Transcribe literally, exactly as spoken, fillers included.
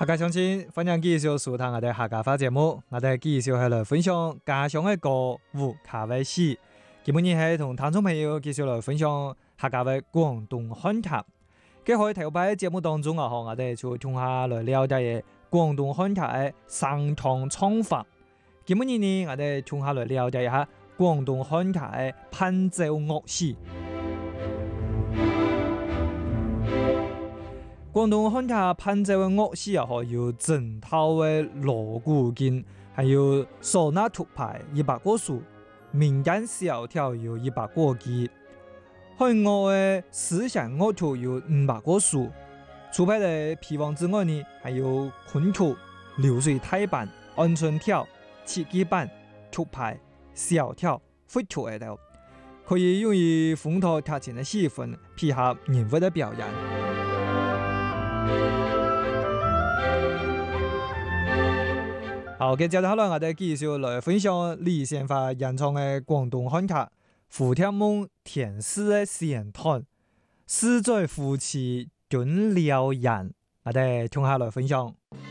客家鄉親，歡迎繼續收聽我哋客家話節目。我哋繼續係來分享家鄉嘅歌舞卡位戲。今日係同聽眾朋友繼續來分享客家嘅廣東漢卡。喺開頭擺節目當中啊，我哋就同下來了解廣東漢卡嘅生堂唱法。今日呢，我哋同下來了解一下廣東漢卡嘅伴奏樂史。廣東漢卡伴奏嘅樂史啊，有整套嘅鑼鼓經，還有嗩吶獨排一百個數，民間小調有一百個幾，海外嘅思想樂圖有五百個數。除咗嘅皮王之外呢，還有昆曲、流水太板、鵪鶉調、七擊板、獨排、小調、會調喺度，可以用於烘托劇情嘅氣氛，配合人物嘅表演。好，接住落來我哋繼續來分享李先發演唱嘅廣東漢卡《蝴蝶夢天使嘅仙團》，四對夫妻蹲了人，我哋聽下來分享。